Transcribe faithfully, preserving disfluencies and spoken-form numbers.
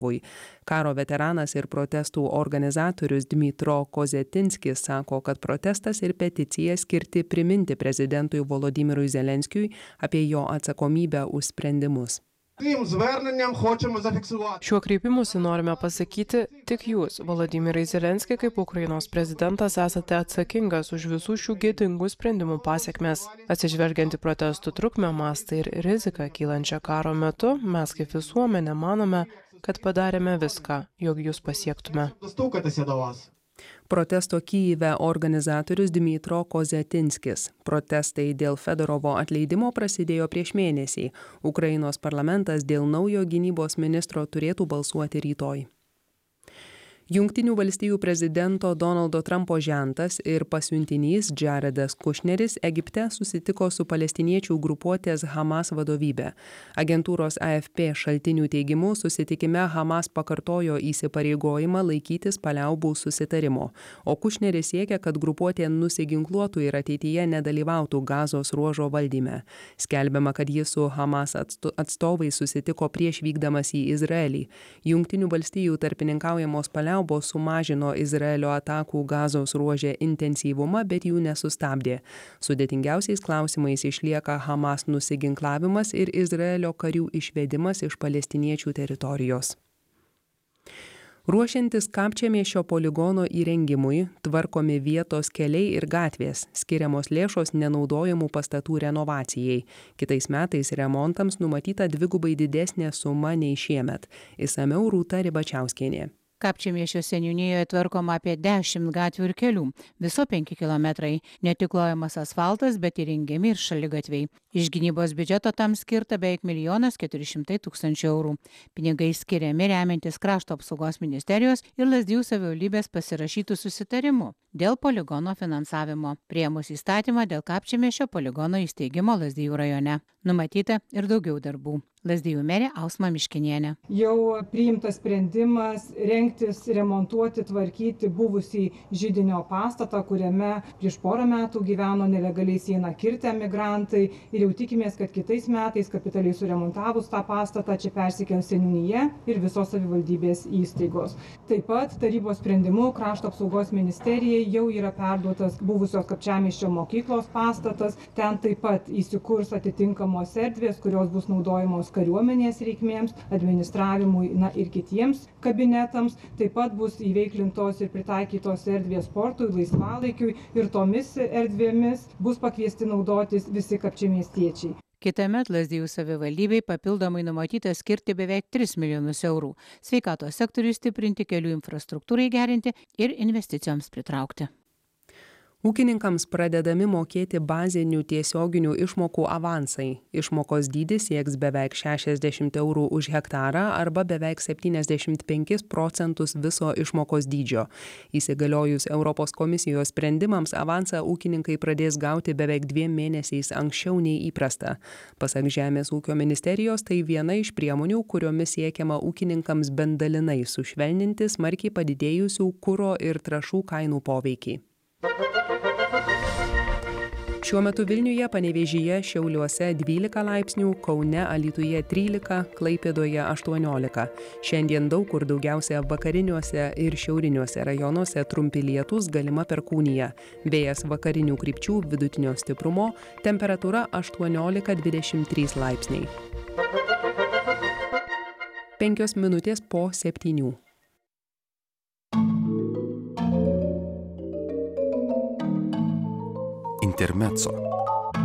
Karo veteranas ir protestų organizatorius Dmytro Kozetinskis sako, kad protestas ir peticija skirti priminti prezidentui Volodymyrui Zelenskiui apie jo atsakomybę už sprendimus. Šiuo kreipimusi norime pasakyti, tik jūs, Volodymyrai Zelenskiai, kaip Ukrainos prezidentas, esate atsakingas už visų šių gėdingų sprendimų pasekmes. Atsižvelgiant į protestų trukmę, mastą ir riziką kylančią karo metu, mes kaip visuomenė manome, kad padarėme viską, jog jūs pasiektume. Protesto Kyjive organizatorius Dmytro Kozetinskis. Protestai dėl Fedorovo atleidimo prasidėjo prieš mėnesį. Ukrainos parlamentas dėl naujo gynybos ministro turėtų balsuoti rytoj. Jungtinių valstijų prezidento Donaldo Trumpo žentas ir pasiuntinys Jaredas Kušneris Egipte susitiko su palestiniečių grupuotės Hamas vadovybe. Agentūros A F P šaltinių teigimu susitikime Hamas pakartojo įsipareigojimą laikytis paliaubų susitarimo, o Kušneris siekia, kad grupuotė nusiginkluotų ir ateityje nedalyvautų Gazos ruožo valdyme. Skelbiama, kad jis su Hamas atstovais susitiko prieš vykdamas į Izraelį. Jungtinių valstijų tarpininkaujamos paliaubos sumažino Izraelio atakų Gazos ruože intensyvumą, bet jų nesustabdė. Sudėtingiausiais klausimais išlieka Hamas nusiginklavimas ir Izraelio karių išvedimas iš palestiniečių teritorijos. Ruošiantis Kapčiamiesčio poligono įrengimui, tvarkomi vietos keliai ir gatvės, skiriamos lėšos nenaudojamų pastatų renovacijai. Kitais metais remontams numatyta dvigubai didesnė suma nei šiemet. Išsamiau Rūta Ribačiauskienė. Kapčiamiesčio seniūnijoje tvarkoma apie dešimt gatvių ir kelių, viso penki kilometrai. Ne tik klojamas asfaltas, bet įrengiami ir šaligatviai. Iš gynybos biudžeto tam skirta beveik milijonas keturi šimtai tūkstančių eurų. Pinigai skiriami remiantis Krašto apsaugos ministerijos ir Lazdijų savivaldybės pasirašytų susitarimų dėl poligono finansavimo, priėmus įstatymą dėl Kapčiamiesčio poligono įsteigimo Lazdijų rajone. Numatyta ir daugiau darbų. Lazdijų merė Ausma Miškinienė. Jau priimtas sprendimas rengtis, remontuoti, tvarkyti buvusį židinio pastatą, kuriame prieš porą metų gyveno nelegaliai sieną kirtę migrantai. Ir jau tikimės, kad kitais metais kapitaliai suremontavus tą pastatą čia persikels seniūnija ir visos savivaldybės įstaigos. Taip pat tarybos sprendimu Krašto apsaugos ministerijai jau yra perduotas buvusios Kapčiamiesčio mokyklos pastatas. Ten taip pat įsikurs atitinkamos erdvės, kurios bus naudojamos kariuomenės reikmėms, administravimui, na ir kitiems kabinetams. Taip pat bus įveiklintos ir pritaikytos erdvės sportui, laisvalaikiui ir tomis erdvėmis bus pakviesti naudotis visi kapčiamiestiečiai. Kitąmet Lazdijų savivaldybei papildomai numatyta skirti beveik tris milijonus eurų, sveikatos sektoriui stiprinti, kelių infrastruktūrai gerinti ir investicijoms pritraukti. Ūkininkams pradedami mokėti bazinių tiesioginių išmokų avansai. Išmokos dydis sieks beveik šešiasdešimt eurų už hektarą arba beveik septyniasdešimt penkis procentus viso išmokos dydžio. Įsigaliojus Europos komisijos sprendimams avansą ūkininkai pradės gauti beveik dviem mėnesiais anksčiau nei įprasta. Pasak Žemės ūkio ministerijos, tai viena iš priemonių, kuriomis siekiama ūkininkams bent dalinai sušvelninti smarkiai padidėjusių kuro ir trąšų kainų poveikį. Šiuo metu Vilniuje, Panevėžyje, Šiauliuose dvylika laipsnių, Kaune, Alytuje trylika, Klaipėdoje aštuoniolika. Šiandien daug kur daugiausia vakariniuose ir šiauriniuose rajonuose trumpi lietūs, galima perkūnija. Vėjas vakarinių krypčių vidutinio stiprumo, temperatūra aštuoniolika dvidešimt trys laipsniai. Penkios minutės po septynių. Intermezzo.